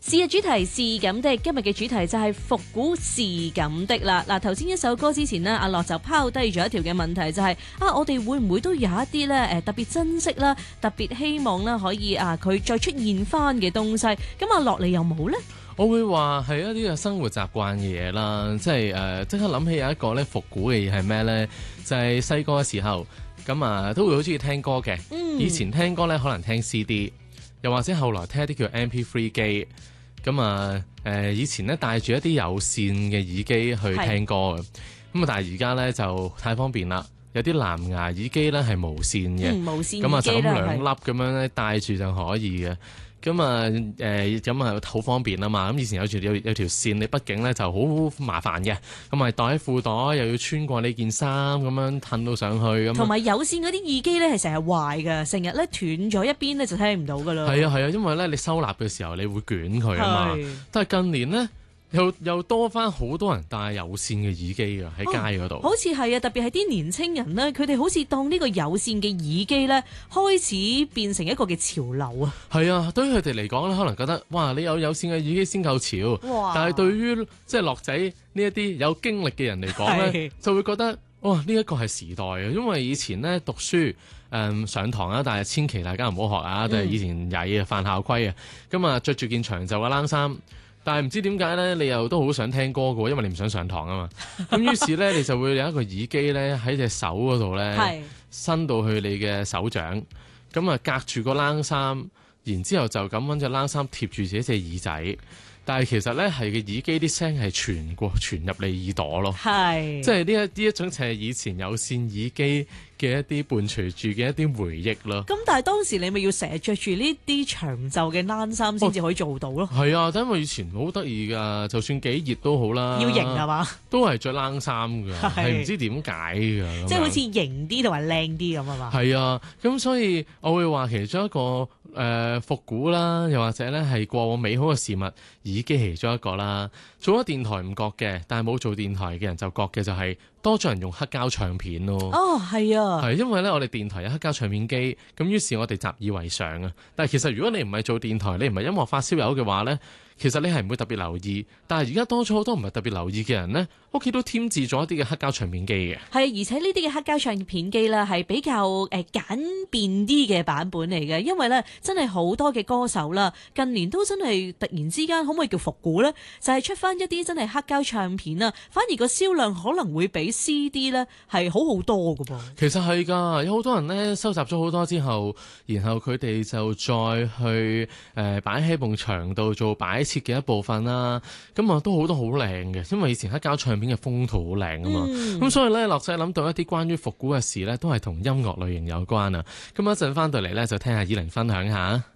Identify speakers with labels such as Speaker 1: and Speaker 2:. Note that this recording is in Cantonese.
Speaker 1: 是日主題是咁的，今日嘅主題就係復古是咁的啦。嗱，頭先一首歌之前呢，阿樂就拋低咗一條嘅問題，就係我哋會唔會都有一啲咧特別珍惜啦，特別希望啦可以佢再出現翻嘅東西？咁阿樂你有冇呢？
Speaker 2: 我會話係一啲嘅生活習慣嘅嘢啦，即係即刻諗起有一個咧復古嘅嘢係咩咧？就係細個嘅時候咁都會好中意聽歌嘅。以前聽歌咧可能聽 CD， 又或者後來聽一啲叫 MP3 機。以前咧帶住一啲有線嘅耳機去聽歌嘅，但係而家咧就太方便啦，有啲藍牙耳機咧係無線嘅，
Speaker 1: 無線耳機
Speaker 2: 就咁兩粒咁樣咧帶住就可以嘅。好方便啊嘛！咁以前有條線，你畢竟咧就好麻煩嘅，袋喺褲袋，又要穿過呢件衫咁樣褪到上去咁。同埋
Speaker 1: 有線嗰啲耳機咧係成日壞㗎，成日咧斷咗一邊咧就聽唔到㗎啦。
Speaker 2: 係啊，因為咧你收納嘅時候你會捲佢啊嘛。但係近年咧又多翻好多人戴有線嘅耳機㗎喺街嗰度。好似係啊，特別係啲年青人咧，佢哋好似當呢個有線嘅耳機咧開始變成一個嘅潮流啊。係啊，對於佢哋嚟講咧，可能覺得哇，你有線嘅耳機先夠潮。但係對於即係樂仔呢一啲有經歷嘅人嚟講咧，就會覺得哇，呢一個係時代啊！因為以前咧讀書上堂啊，但係千祈大家唔好學啊，都係以前曳啊，犯校規啊，着住件長袖嘅冷衫。但係唔知點解咧，你又都好想聽歌嘅喎，因為你唔想上堂啊嘛。咁於是咧，你就會有一個耳機咧喺隻手嗰度咧，伸到去你嘅手掌，隔住個冷衫，然之後就咁揾隻冷衫貼住自己隻耳仔。但係其實咧，係個耳機啲聲係傳入你耳朵咯，即係呢一種就係以前有線耳機嘅一啲伴隨住嘅一啲回憶咯。咁但係當時你咪要成日着住呢啲長袖嘅冷衫先至可以做到咯。係啊，因為以前好得意㗎，就算幾熱都好啦，要型係嘛，都係着冷衫㗎，係唔知點解㗎，即係好似型啲同埋靚啲咁啊嘛。係啊，咁所以我會話其中一個復古啦，又或者咧係過往美好嘅事物，耳機其中一個啦。做咗電台唔覺嘅，但係冇做電台嘅人就覺嘅就係多咗人用黑膠唱片咯。哦，係啊，係因為咧我哋電台有黑膠唱片機，咁於是我哋習以為常啊。但係其實如果你唔係做電台，你唔係音樂發燒友嘅話咧，其實你係唔會特別留意。但係而家多咗好多唔係特別留意嘅人咧，屋企都添置咗一啲嘅黑膠唱片機嘅。係，而且呢啲嘅黑膠唱片機咧係比較簡便啲嘅版本嚟嘅，因為咧真係好多嘅歌手啦，近年都真係突然之間可唔可以叫復古咧？就係出翻一啲真係黑膠唱片啊，反而個銷量可能會比 CD 咧係好好多㗎噃。其實係㗎，有好多人咧收集咗好多之後，然後佢哋就再去擺喺埲牆度做擺設嘅一部分啦。咁都好多好靚嘅，因為以前黑膠唱片嘅風圖好靚啊嘛。咁所以咧，樂仔諗到一啲關於復古嘅事咧，都係同音樂類型有關啊。咁一陣翻到嚟咧，就聽下依玲分享下。